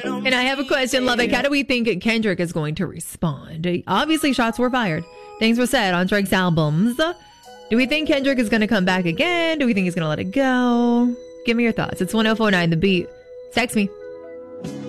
And I have a question, Love It. How do we think Kendrick is going to respond? Obviously, shots were fired. Things were said on Drake's albums. Do we think Kendrick is going to come back again? Do we think he's going to let it go? Give me your thoughts. It's 1049 The Beat. Text me.